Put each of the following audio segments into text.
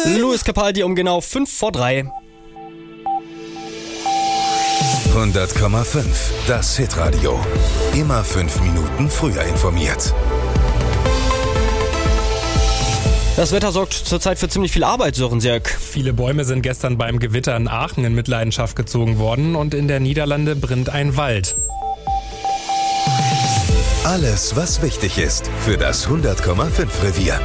Louis Capaldi um genau 2:55. 100,5. Das Hitradio. Immer 5 Minuten früher informiert. Das Wetter sorgt zurzeit für ziemlich viel Arbeit, Sören Sirk. Viele Bäume sind gestern beim Gewitter in Aachen in Mitleidenschaft gezogen worden und in der Niederlande brennt ein Wald. Alles, was wichtig ist für das 100,5 Revier.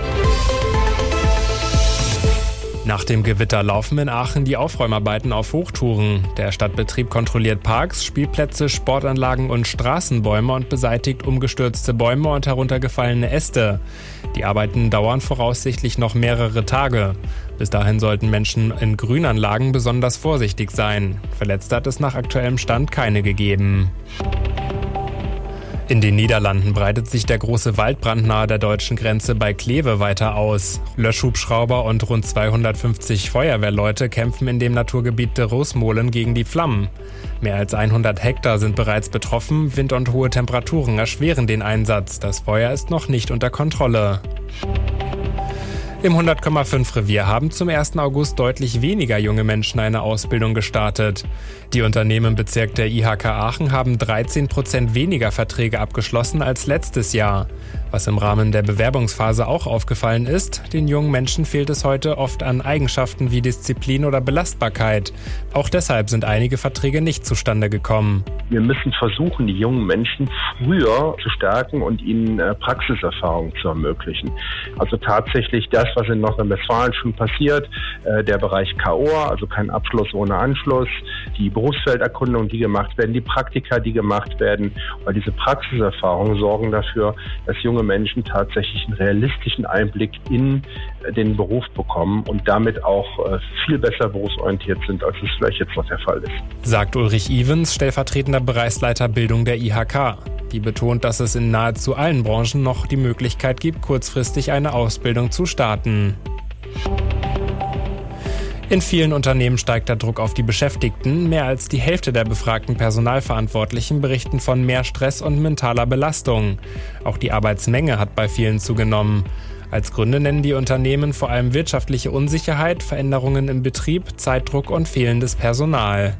Nach dem Gewitter laufen in Aachen die Aufräumarbeiten auf Hochtouren. Der Stadtbetrieb kontrolliert Parks, Spielplätze, Sportanlagen und Straßenbäume und beseitigt umgestürzte Bäume und heruntergefallene Äste. Die Arbeiten dauern voraussichtlich noch mehrere Tage. Bis dahin sollten Menschen in Grünanlagen besonders vorsichtig sein. Verletzte hat es nach aktuellem Stand keine gegeben. In den Niederlanden breitet sich der große Waldbrand nahe der deutschen Grenze bei Kleve weiter aus. Löschhubschrauber und rund 250 Feuerwehrleute kämpfen in dem Naturgebiet de Roosmolen gegen die Flammen. Mehr als 100 Hektar sind bereits betroffen, Wind und hohe Temperaturen erschweren den Einsatz. Das Feuer ist noch nicht unter Kontrolle. Im 100,5 Revier haben zum 1. August deutlich weniger junge Menschen eine Ausbildung gestartet. Die Unternehmen im Bezirk der IHK Aachen haben 13% weniger Verträge abgeschlossen als letztes Jahr. Was im Rahmen der Bewerbungsphase auch aufgefallen ist, den jungen Menschen fehlt es heute oft an Eigenschaften wie Disziplin oder Belastbarkeit. Auch deshalb sind einige Verträge nicht zustande gekommen. Wir müssen versuchen, die jungen Menschen früher zu stärken und ihnen Praxiserfahrung zu ermöglichen. Also tatsächlich das, was in Nordrhein-Westfalen schon passiert, der Bereich KOA, also kein Abschluss ohne Anschluss, die Berufsfelderkundung, die gemacht werden, die Praktika, die gemacht werden. Weil diese Praxiserfahrungen sorgen dafür, dass junge Menschen tatsächlich einen realistischen Einblick in den Beruf bekommen und damit auch viel besser berufsorientiert sind, als es vielleicht jetzt noch der Fall ist. Sagt Ulrich Evens, stellvertretender Bereichsleiter Bildung der IHK. Die betont, dass es in nahezu allen Branchen noch die Möglichkeit gibt, kurzfristig eine Ausbildung zu starten. In vielen Unternehmen steigt der Druck auf die Beschäftigten. Mehr als die Hälfte der befragten Personalverantwortlichen berichten von mehr Stress und mentaler Belastung. Auch die Arbeitsmenge hat bei vielen zugenommen. Als Gründe nennen die Unternehmen vor allem wirtschaftliche Unsicherheit, Veränderungen im Betrieb, Zeitdruck und fehlendes Personal.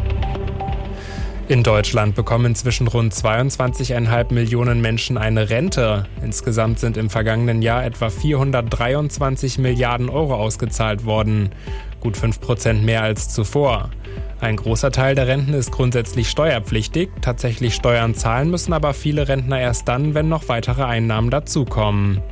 In Deutschland bekommen inzwischen rund 22,5 Millionen Menschen eine Rente. Insgesamt sind im vergangenen Jahr etwa 423 Milliarden Euro ausgezahlt worden. Gut 5% mehr als zuvor. Ein großer Teil der Renten ist grundsätzlich steuerpflichtig. Tatsächlich Steuern zahlen müssen aber viele Rentner erst dann, wenn noch weitere Einnahmen dazukommen.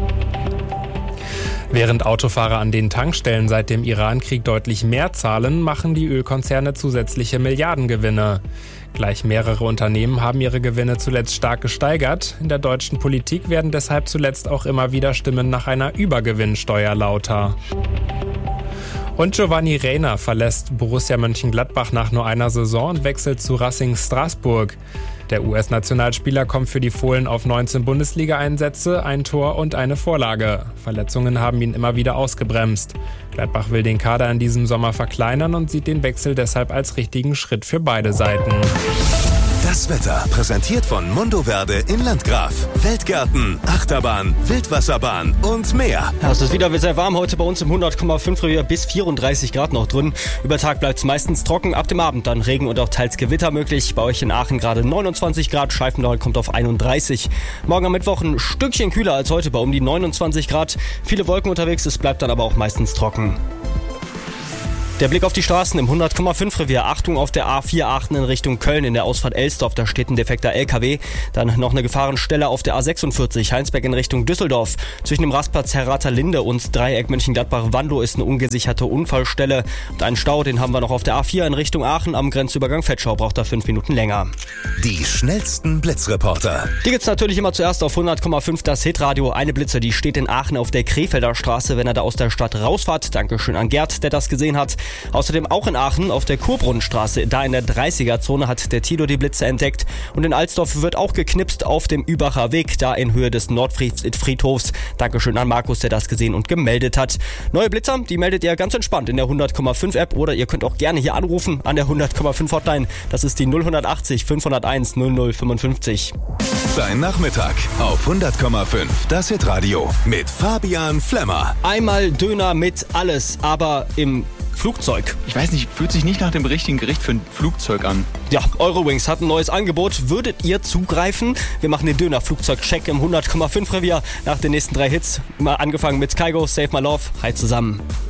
Während Autofahrer an den Tankstellen seit dem Irankrieg deutlich mehr zahlen, machen die Ölkonzerne zusätzliche Milliardengewinne. Gleich mehrere Unternehmen haben ihre Gewinne zuletzt stark gesteigert. In der deutschen Politik werden deshalb zuletzt auch immer wieder Stimmen nach einer Übergewinnsteuer lauter. Und Giovanni Reina verlässt Borussia Mönchengladbach nach nur einer Saison und wechselt zu Racing Straßburg. Der US-Nationalspieler kommt für die Fohlen auf 19 Bundesliga-Einsätze, ein Tor und eine Vorlage. Verletzungen haben ihn immer wieder ausgebremst. Gladbach will den Kader in diesem Sommer verkleinern und sieht den Wechsel deshalb als richtigen Schritt für beide Seiten. Das Wetter präsentiert von Mondoverde in Landgraf. Weltgärten, Achterbahn, Wildwasserbahn und mehr. Ja, es ist wieder sehr warm heute bei uns im 100,5 Revier, bis 34 Grad noch drin. Über Tag bleibt es meistens trocken, ab dem Abend dann Regen und auch teils Gewitter möglich. Bei euch in Aachen gerade 29 Grad, Scheifendahl kommt auf 31. Morgen am Mittwoch ein Stückchen kühler als heute bei um die 29 Grad. Viele Wolken unterwegs, es bleibt dann aber auch meistens trocken. Der Blick auf die Straßen im 100,5 Revier. Achtung auf der A4 Aachen in Richtung Köln in der Ausfahrt Elsdorf. Da steht ein defekter LKW. Dann noch eine Gefahrenstelle auf der A46 Heinsberg in Richtung Düsseldorf. Zwischen dem Rastplatz Herratha-Linde und Dreieck Mönchengladbach-Wandow ist eine ungesicherte Unfallstelle. Und einen Stau, den haben wir noch auf der A4 in Richtung Aachen am Grenzübergang Vetschau. Braucht da 5 Minuten länger. Die schnellsten Blitzreporter. Die gibt's natürlich immer zuerst auf 100,5 das Hitradio. Eine Blitze, die steht in Aachen auf der Krefelder Straße, wenn ihr da aus der Stadt rausfahrt. Dankeschön an Gerd, der das gesehen hat. Außerdem auch in Aachen auf der Kurbrunnenstraße, da in der 30er-Zone hat der Tilo die Blitze entdeckt. Und in Alsdorf wird auch geknipst auf dem Übacher Weg, da in Höhe des Nordfriedhofs. Dankeschön an Markus, der das gesehen und gemeldet hat. Neue Blitzer, die meldet ihr ganz entspannt in der 100,5 App oder ihr könnt auch gerne hier anrufen an der 100,5 Hotline. Das ist die 080 501 0055. Dein Nachmittag auf 100,5. Das Hitradio mit Fabian Flemmer. Einmal Döner mit alles, aber im Flugzeug. Ich weiß nicht, fühlt sich nicht nach dem richtigen Gericht für ein Flugzeug an. Ja, Eurowings hat ein neues Angebot. Würdet ihr zugreifen? Wir machen den Döner-Flugzeug-Check im 100,5 Revier nach den nächsten 3 Hits. Mal angefangen mit Kygo, Save My Love. Hi zusammen.